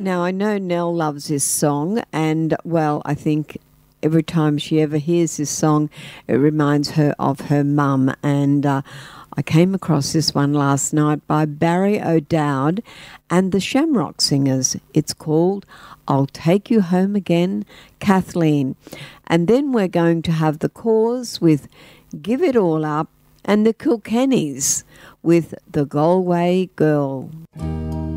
Now, I know Nell loves this song, and, well, I think every time she ever hears this song, it reminds her of her mum. And I came across this one last night by Barry O'Dowd and the Shamrock Singers. It's called I'll Take You Home Again, Kathleen. And then we're going to have The Cause with Give It All Up, and the Kilkennys with The Galway Girl.